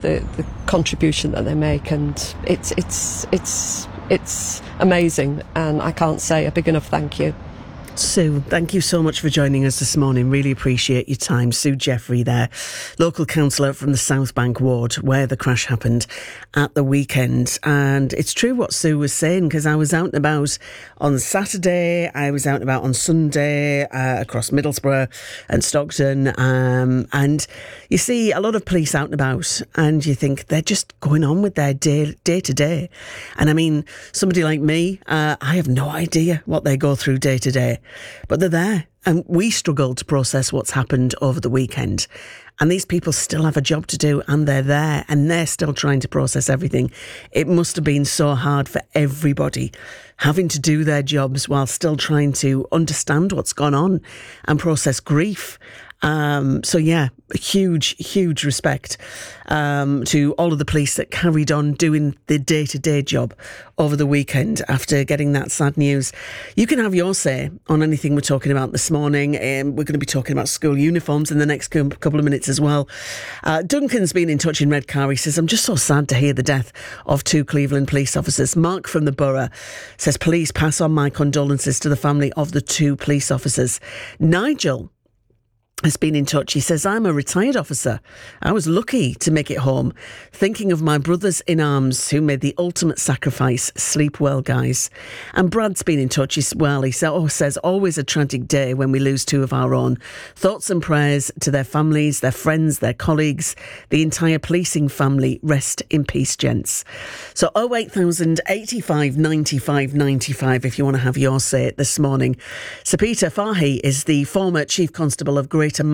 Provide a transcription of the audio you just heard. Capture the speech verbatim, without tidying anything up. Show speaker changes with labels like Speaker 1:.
Speaker 1: the, the contribution that they make, and it's it's it's it's amazing, and I can't say a big enough thank you.
Speaker 2: Sue, thank you so much for joining us this morning. Really appreciate your time. Sue Jeffrey there, local councillor from the South Bank ward where the crash happened at the weekend. And it's true what Sue was saying, because I was out and about on Saturday, I was out and about on Sunday uh, across Middlesbrough and Stockton. Um, and you see a lot of police out and about, and you think they're just going on with their day, day to day. And I mean, somebody like me, uh, I have no idea what they go through day to day. But they're there, and we struggle to process what's happened over the weekend. And these people still have a job to do, and they're there, and they're still trying to process everything. It must have been so hard for everybody having to do their jobs while still trying to understand what's gone on and process grief. Um, so yeah, huge, huge respect um, to all of the police that carried on doing the day-to-day job over the weekend after getting that sad news. You can have your say on anything we're talking about this morning. Um, we're going to be talking about school uniforms in the next couple of minutes as well. Uh, Duncan's been in touch in Redcar. He says, I'm just so sad to hear the death of two Cleveland police officers. Mark from the borough says, please pass on my condolences to the family of the two police officers. Nigel has been in touch. He says, I'm a retired officer. I was lucky to make it home. Thinking of my brothers in arms who made the ultimate sacrifice. Sleep well, guys. And Brad's been in touch as well. He sa- oh, says, always a tragic day when we lose two of our own. Thoughts and prayers to their families, their friends, their colleagues, the entire policing family. Rest in peace, gents. So oh eight thousand eighty-five ninety-five ninety-five if you want to have your say this morning. Sir Peter Fahy is the former Chief Constable of Greater